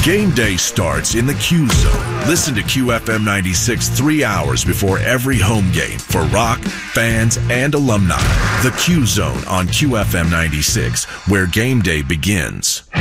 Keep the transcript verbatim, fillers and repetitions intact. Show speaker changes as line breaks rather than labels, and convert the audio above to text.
Game day starts in the Q Zone. Listen to Q F M ninety-six three hours before every home game for Rock, fans, and alumni. The Q Zone on Q F M ninety-six, where game day begins.